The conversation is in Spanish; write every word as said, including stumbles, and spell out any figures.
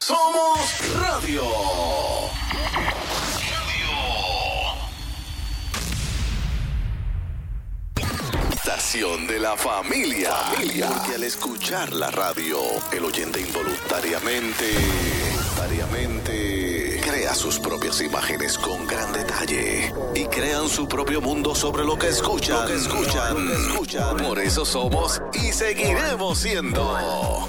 Somos Radio. Estación de la familia. familia. Porque al escuchar la radio, el oyente involuntariamente, involuntariamente crea sus propias imágenes con gran detalle y crean su propio mundo sobre lo que escuchan. Lo que escuchan, lo que escuchan. Por eso somos y seguiremos siendo